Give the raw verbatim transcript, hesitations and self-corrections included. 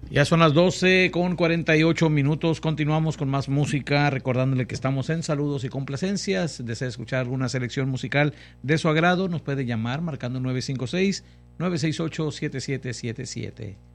Ya son las doce con cuarenta y ocho minutos. Continuamos con más música, recordándole que estamos en saludos y complacencias. Desea escuchar alguna selección musical de su agrado, nos puede llamar marcando nueve cinco seis, nueve seis ocho, siete siete siete siete.